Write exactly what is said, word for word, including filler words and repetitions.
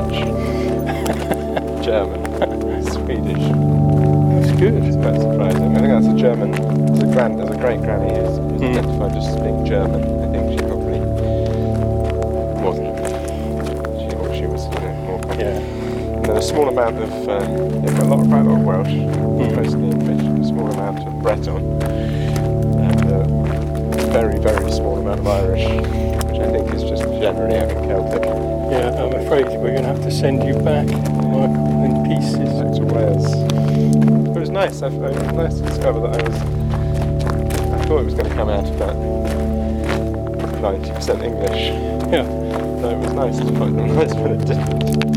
French, German, Swedish. That's good. It's quite surprising. I think that's a German. There's a grand. There's a great granny who's who's Mm. identified as being German. I think she probably wasn't. She or she was you know, more. Common. Yeah. And then a small amount of. Uh, yeah, quite a lot, quite a lot of Welsh, mostly English. A small amount of Breton, and a very, very small amount of Irish, which I think is just generally having Celtic. Yeah, I'm afraid we're going to have to send you back, Michael, in pieces. Back to Wales. It was nice. I, it was nice to discover that I was. I thought it was going to come out about ninety percent English. Yeah. So it was nice to find a nice bit of different.